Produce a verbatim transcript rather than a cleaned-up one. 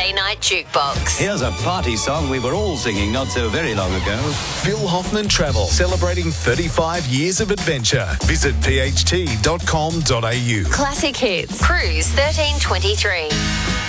Saturday Night Jukebox. Here's a party song we were all singing not so very long ago. Phil Hoffman Travel, celebrating thirty-five years of adventure. Visit p h t dot com dot a u. Classic Hits. Cruise thirteen twenty-three.